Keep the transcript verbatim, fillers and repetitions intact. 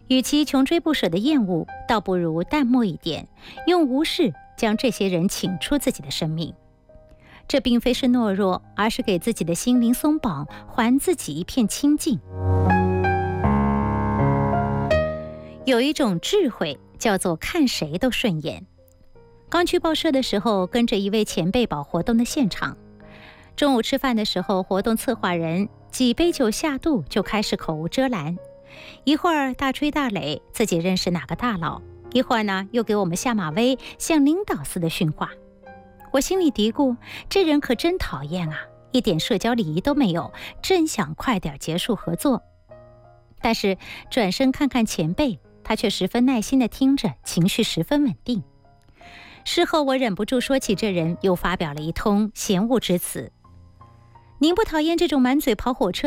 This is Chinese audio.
与其穷追不舍的厌恶，倒不如淡漠一点，用无视将这些人请出自己的生命。这并非是懦弱，而是给自己的心灵松绑，还自己一片清净。有一种智慧叫做看谁都顺眼。刚去报社的时候，跟着一位前辈跑活动的现场。中午吃饭的时候，活动策划人几杯酒下肚就开始口无遮拦，一会儿大吹大擂自己认识哪个大佬，一会儿呢又给我们下马威，像领导似的训话。我心里嘀咕，这人可真讨厌啊，一点社交礼仪都没有，真想快点结束合作。但是转身看看前辈，他却十分耐心地听着，情绪十分稳定。事后我忍不住说起这人，又发表了一通嫌恶之词。您不讨厌这种满嘴跑火车